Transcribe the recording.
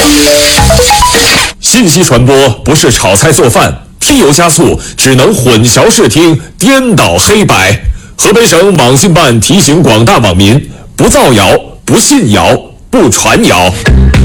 信息传播不是炒菜做饭，添油加醋只能混淆视听，颠倒黑白。河北省网信办提醒广大网民：不造谣，不信谣，不传谣。